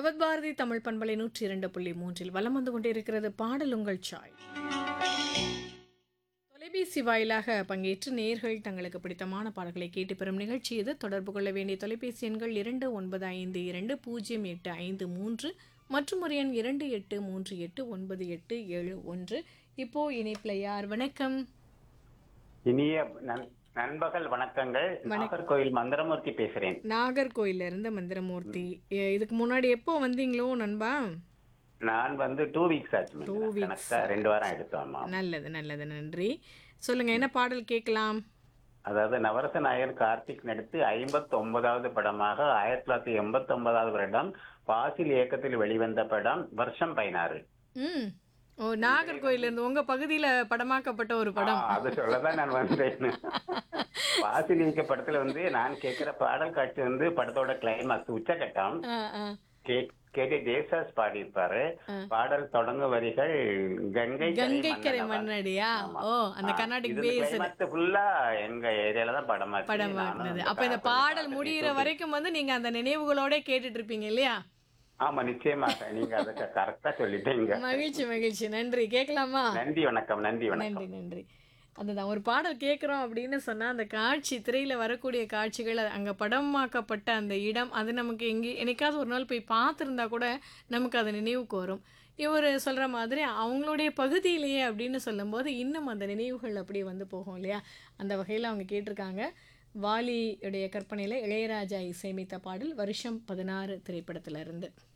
விவத் பாரதி தமிழ் பண்பலை 102.3 வலம் வந்து கொண்டிருக்கிறது பாடல் உங்கள் சாய். தொலைபேசி வாயிலாக பங்கேற்று நேயர்கள் தங்களுக்கு பிடித்தமான பாடல்களை கேட்டு பெறும் நிகழ்ச்சி இது. தொடர்பு கொள்ள வேண்டிய தொலைபேசி எண்கள் 29520853 மற்றும் ஒரு எண் 28389871. இப்போ இணைப்பில் யார்? வணக்கம். இனிய நண்பகல் வணக்கங்கள். நாகர்கோயில் மந்திரமூர்த்தி பேசுறேன். நாகர்கோயில இருந்து மந்திரமூர்த்தி. இதுக்கு முன்னாடி எப்போ வந்தீங்களோ நண்பா? நான் வந்து 2 வீக்ஸ் ஆச்சு. 2 weeks. 2 வாரம் எடுத்தோம். நல்லது நல்லது, நன்றி. சொல்லுங்க, என்ன பாடல் கேட்கலாம்? அதாவது நவரச நாயகன் கார்த்திக் நடித்து 59வது படமாக 1989வது வருடம் பாசில் இயக்கத்தில் வெளிவந்த படம் வருஷம் 16. ம். ஓ, நாகர்கோயில இருந்து உங்க பகுதியில படமாக்கப்பட்ட ஒரு படம். அது சொல்லதான் நான் வந்தேன். பாசில் இயக்க படத்துல வந்து நான் கேட்கிற பாடல் காட்சி வந்து படத்தோட கிளைமாக்ஸ் உச்சகட்டம். ஆ, ஆ. கேடி தேசாஸ் பாடியிருப்பாரு. பாடல் தொடங்க வரிகள் கங்கை கங்கைக்கரை மண்ணடியா? ஓ, அந்த கர்நாடிக் பேஸ் ஃபுல்லா எங்க ஏரியால தான் படமாக்குனது. அப்ப இந்த பாடல் முடியிற வரைக்கும் வந்து நீங்க அந்த நினைவுகளோட கேட்டுட்டு இருப்பீங்க இல்லையா? ஆமா, நிச்சயமாக. நீங்க அதுக்கு கரெக்டா சொல்லிட்டீங்க. மகிழ்ச்சி மகிழ்ச்சி, நன்றி. கேட்கலாமா? நன்றி, வணக்கம். நன்றி, வணக்கம். நன்றி நன்றி. அதுதான், ஒரு பாடல் கேட்குறோம் அப்படின்னு சொன்னால் அந்த காட்சி, திரையில் வரக்கூடிய காட்சிகள், அங்கே படமாக்கப்பட்ட அந்த இடம், அது நமக்கு என்னைக்காவது ஒரு நாள் போய் பார்த்துருந்தா கூட நமக்கு அது நினைவுக்கு வரும். இவர் சொல்கிற மாதிரி அவங்களுடைய பகுதியிலேயே அப்படின்னு சொல்லும்போது இன்னும் அந்த நினைவுகள் அப்படியே வந்து போகும் இல்லையா? அந்த வகையில் அவங்க கேட்டிருக்காங்க. வாலியுடைய கற்பனையில் இளையராஜா இசையமைத்த பாடல் வருஷம் 16 திரைப்படத்திலிருந்து.